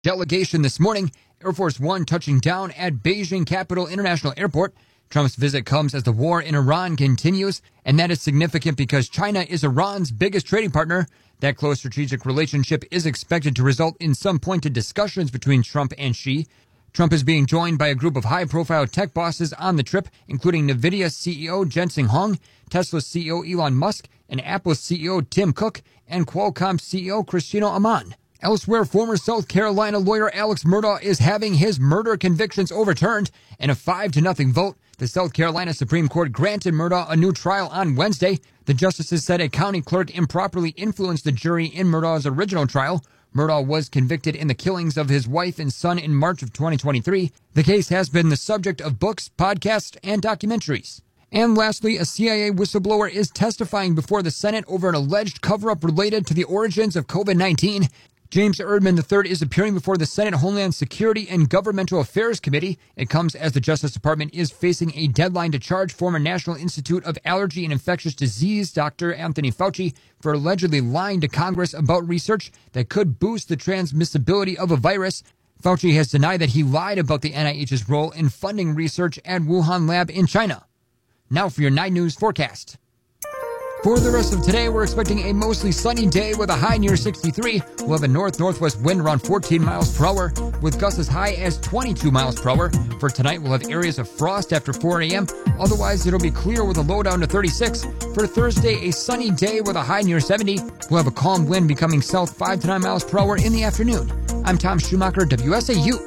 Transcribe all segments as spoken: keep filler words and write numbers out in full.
delegation this morning. Air Force One touching down at Beijing Capital International Airport. Trump's visit comes as the war in Iran continues, and that is significant because China is Iran's biggest trading partner. That close strategic relationship is expected to result in some pointed discussions between Trump and Xi. Trump is being joined by a group of high-profile tech bosses on the trip, including NVIDIA C E O Jensen Huang, Tesla C E O Elon Musk, and Apple C E O Tim Cook, and Qualcomm C E O Cristiano Amon. Elsewhere, former South Carolina lawyer Alex Murdaugh is having his murder convictions overturned. In a five to nothing vote, the South Carolina Supreme Court granted Murdaugh a new trial on Wednesday. The justices said a county clerk improperly influenced the jury in Murdaugh's original trial. Murdaugh was convicted in the killings of his wife and son in March of twenty twenty-three. The case has been the subject of books, podcasts, and documentaries. And lastly, a C I A whistleblower is testifying before the Senate over an alleged cover-up related to the origins of COVID nineteen. James Erdman the third is appearing before the Senate Homeland Security and Governmental Affairs Committee. It comes as the Justice Department is facing a deadline to charge former National Institute of Allergy and Infectious Disease Doctor Anthony Fauci for allegedly lying to Congress about research that could boost the transmissibility of a virus. Fauci has denied that he lied about the N I H's role in funding research at Wuhan lab in China. Now for your nine News forecast. For the rest of today, we're expecting a mostly sunny day with a high near sixty-three. We'll have a north-northwest wind around fourteen miles per hour with gusts as high as twenty-two miles per hour. For tonight, we'll have areas of frost after four a.m. Otherwise, it'll be clear with a low down to thirty-six. For Thursday, a sunny day with a high near seventy. We'll have a calm wind becoming south five to nine miles per hour in the afternoon. I'm Tom Schumacher, W S A U.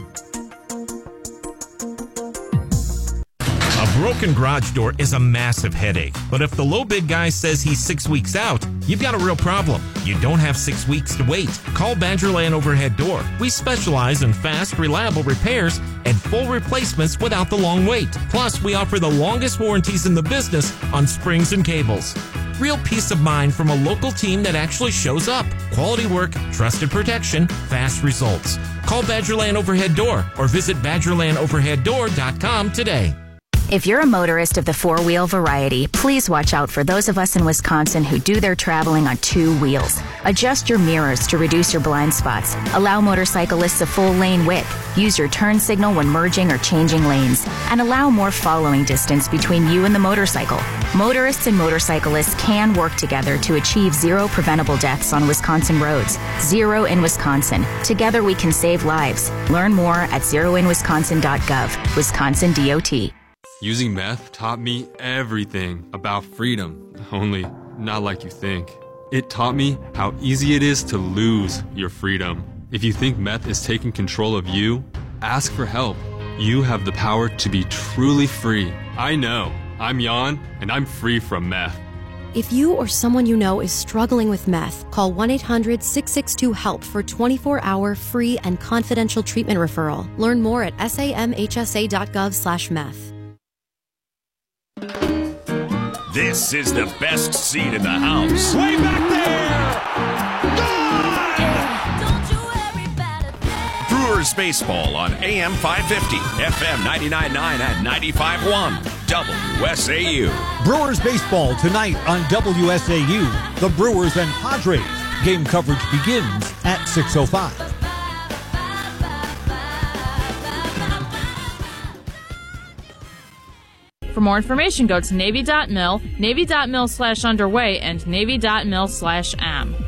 A broken garage door is a massive headache, but if the low bid guy says he's six weeks out, you've got a real problem. You don't have six weeks to wait. Call Badgerland Overhead Door. We specialize in fast, reliable repairs and full replacements without the long wait. Plus, we offer the longest warranties in the business on springs and cables. Real peace of mind from a local team that actually shows up. Quality work, trusted protection, fast results. Call Badgerland Overhead Door or visit badgerland overhead door dot com today. If you're a motorist of the four-wheel variety, please watch out for those of us in Wisconsin who do their traveling on two wheels. Adjust your mirrors to reduce your blind spots. Allow motorcyclists a full lane width. Use your turn signal when merging or changing lanes. And allow more following distance between you and the motorcycle. Motorists and motorcyclists can work together to achieve zero preventable deaths on Wisconsin roads. Zero in Wisconsin. Together we can save lives. Learn more at zero in wisconsin dot gov. Wisconsin D O T. Using meth taught me everything about freedom, only not like you think. It taught me how easy it is to lose your freedom. If you think meth is taking control of you, ask for help. You have the power to be truly free. I know. I'm Jan, and I'm free from meth. If you or someone you know is struggling with meth, call one eight hundred six six two HELP for twenty-four hour free and confidential treatment referral. Learn more at samhsa dot gov slash meth. This is the best seat in the house. Way back there! Brewers baseball on A M five fifty, F M ninety-nine point nine and ninety-five point one, W S A U. Brewers baseball tonight on W S A U. The Brewers and Padres. Game coverage begins at six oh five. For more information, go to Navy dot mil, Navy dot mil slash underway, and Navy dot mil slash am.